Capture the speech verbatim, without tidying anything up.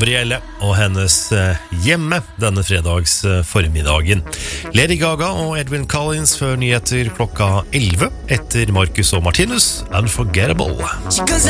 Gabrielle og hennes hjemme denne fredags formiddagen. Lady Gaga og Edwin Collins før nyheter klokka elleve etter Marcus og Martinus, Unforgettable. She goes